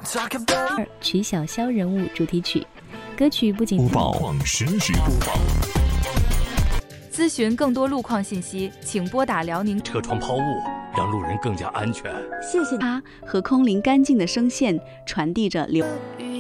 曲小霄人物主题曲。歌曲不仅播报实时播报。 咨询更多路况信息，请拨打辽宁车窗抛物，让路人更加安全。 谢谢它和空灵干净的声线传递着流。